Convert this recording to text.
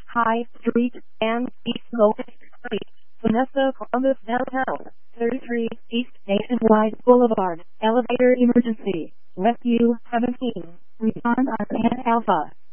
High Street and East Locust Street, Vanessa, Columbus downtown. 33 East Nationwide Boulevard, elevator emergency. Rescue 17. Respond on Pan Alpha.